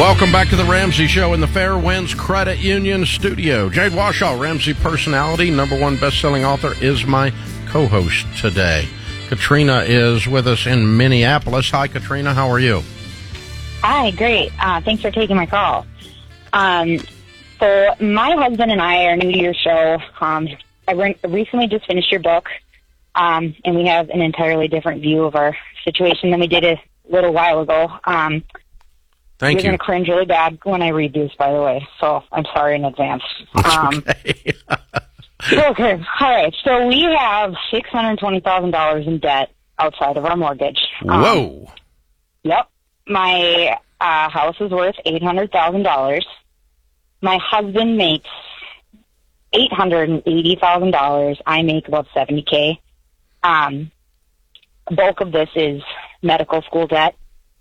Welcome back to the Ramsey Show in the Fairwinds Credit Union studio. Jade Washaw, Ramsey personality, #1 best-selling author, is my co-host today. Katrina is with us in Minneapolis. Hi, Katrina. How are you? Hi, great. Thanks for taking my call. So my husband and I are new to your show. I recently just finished your book, and we have an entirely different view of our situation than we did a little while ago. Thank you. You're going to cringe really bad when I read these, by the way, so I'm sorry in advance. Okay. Okay. All right. So we have $620,000 in debt outside of our mortgage. Whoa. Yep. My house is worth $800,000. My husband makes $880,000. I make about $70K. Bulk of this is medical school debt.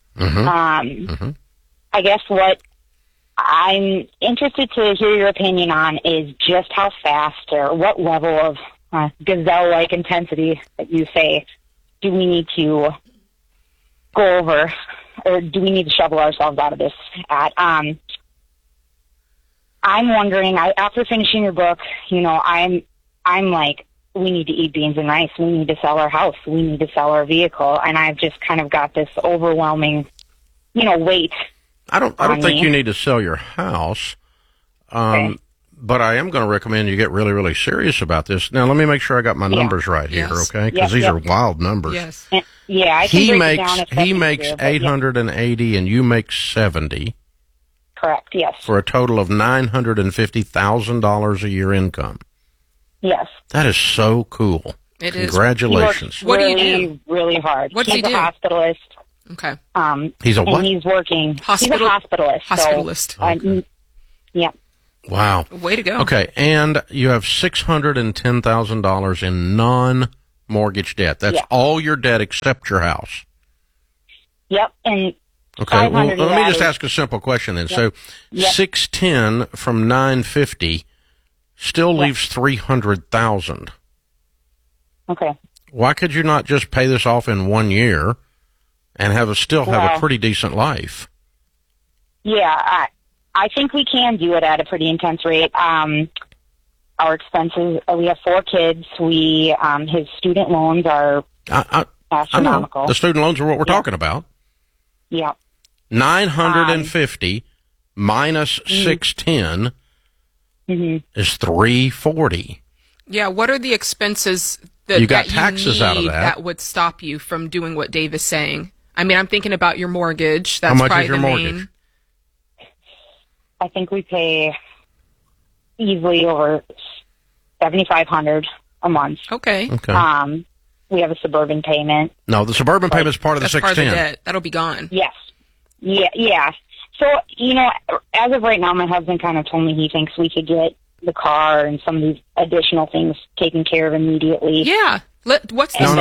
I guess what I'm interested to hear your opinion on is just how fast or what level of gazelle-like intensity that you say do we need to go over, or do we need to shovel ourselves out of this at? I'm wondering, after finishing your book, I'm like, we need to eat beans and rice. We need to sell our house. We need to sell our vehicle. And I've just kind of got this overwhelming, weight. I don't think you need to sell your house. Okay. But I am going to recommend you get really, really serious about this. Now, let me make sure I got my numbers right here, okay? Because these are wild numbers. Yes. Yeah, I can break it down if he makes 880 and you make 70. Correct, yes. For a total of $950,000 a year income. Yes. That is so cool. It is. Congratulations. What do you do? Really hard. What does he do? He's a hospitalist. Okay. He's a what? And he's working. He's a hospitalist. Hospitalist. So, Okay. Yeah. Wow. Way to go. Okay, and you have $610,000 in non-mortgage debt. That's all your debt except your house. Yep. And okay, well, let me just ask a simple question then. So 610 from 950 still leaves 300,000. Okay. Why could you not just pay this off in 1 year and have a pretty decent life? Yeah, I think we can do it at a pretty intense rate. Our expenses, we have 4 kids. His student loans are astronomical. I know. The student loans are what we're talking about. Yeah. 950 minus 610 is 340. Yeah, what are the expenses that you got that taxes you out of need that would stop you from doing what Dave is saying? I mean, I'm thinking about your mortgage. That's How much probably is your the mortgage? main. I think we pay easily over $7,500 a month. Okay. We have a suburban payment. No, the suburban payment is part of the That's part of the 610. debt. That'll be gone. Yes. Yeah. So, as of right now, my husband kind of told me he thinks we could get the car and some of these additional things taken care of immediately. Yeah. What's this?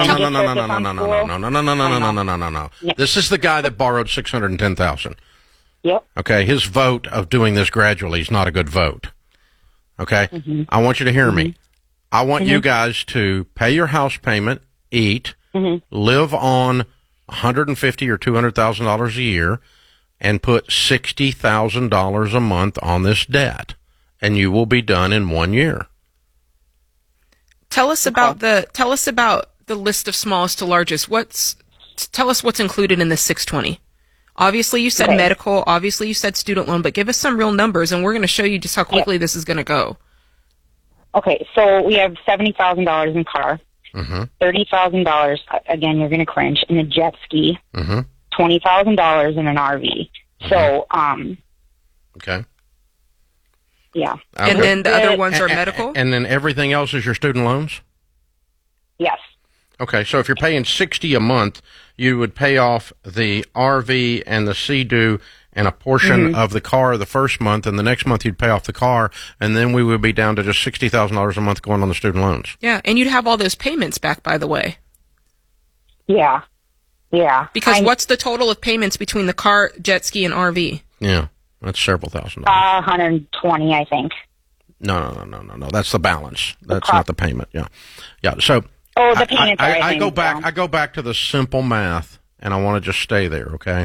No. This is the guy that borrowed $610,000. Yep. Okay, his vote of doing this gradually is not a good vote. Okay? I want you to hear me. I want you guys to pay your house payment, eat, live on $150,000 or $200,000 a year, and put $60,000 a month on this debt, and you will be done in 1 year. Tell us about the list of smallest to largest. Tell us what's included in the 620. Obviously, you said medical. Obviously, you said student loan. But give us some real numbers, and we're going to show you just how quickly this is going to go. Okay, so we have $70,000 in car, $30,000. Again, you're going to cringe, in a jet ski, $20,000 in an RV. So, okay. Yeah. And then the other ones are medical? And then everything else is your student loans? Yes. Okay, so if you're paying $60 a month, you would pay off the RV and the Sea-Doo and a portion of the car the first month, and the next month you'd pay off the car, and then we would be down to just $60,000 a month going on the student loans. Yeah, and you'd have all those payments back, by the way. Yeah. Because what's the total of payments between the car, jet ski, and RV? Yeah, that's several $1,000. 120, I think. No. That's the balance. That's not the payment. Yeah. So the payments. I go back to the simple math, and I want to just stay there. Okay.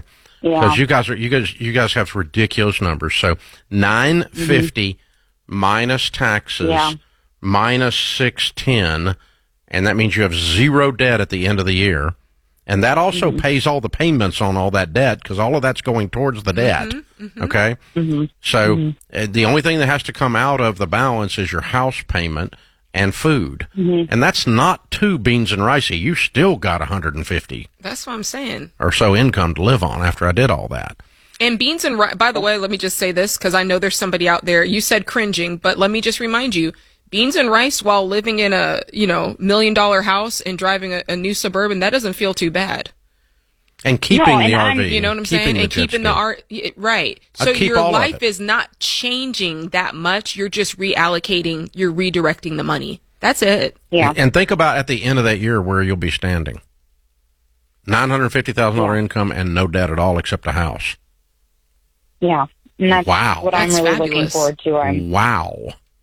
because you guys have ridiculous numbers. So $950 minus taxes minus $610, and that means you have zero debt at the end of the year. And that also pays all the payments on all that debt, because all of that's going towards the debt. Okay? So the only thing that has to come out of the balance is your house payment and food. And that's not two beans and ricey. You still got 150. That's what I'm saying. Or so income to live on after I did all that. And beans and rice, by the way, let me just say this, because I know there's somebody out there. You said cringing, but let me just remind you, beans and rice while living in a, $1 million house and driving a new Suburban, that doesn't feel too bad. And keeping the RV. You know what I'm saying? And keeping the right. So your life is not changing that much. You're just reallocating, you're redirecting the money. That's it. Yeah. And think about at the end of that year where you'll be standing. $950,000 income and no debt at all except a house. Yeah. And that's what I'm really looking forward to. Wow.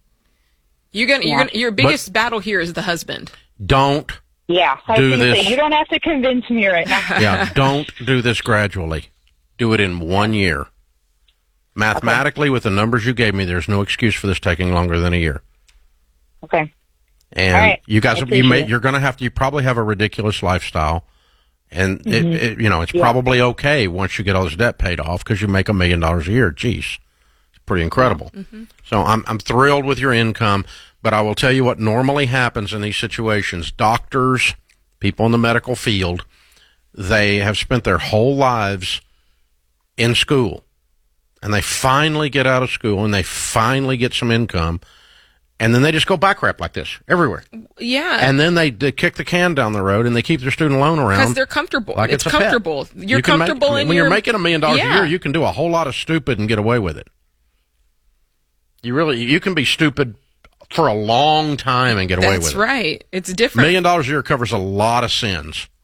Your biggest battle here is the husband. Don't do this. You don't have to convince me right now. Don't do this gradually. Do it in 1 year. Mathematically, with the numbers you gave me, there's no excuse for this taking longer than a year. Okay. And you guys, you probably have a ridiculous lifestyle. And it's probably okay once you get all this debt paid off, because you make $1 million a year. Jeez. Pretty incredible. So I'm thrilled with your income, but I will tell you what normally happens in these situations. Doctors, people in the medical field, they have spent their whole lives in school, and they finally get out of school and they finally get some income, and then they just go backrap like this everywhere. Yeah. And then they kick the can down the road and they keep their student loan around. Because they're comfortable. Like it's comfortable. You're comfortable when you're making $1 million a year, you can do a whole lot of stupid and get away with it. You can be stupid for a long time and get away with it. That's right. It's different. $1 million a year covers a lot of sins.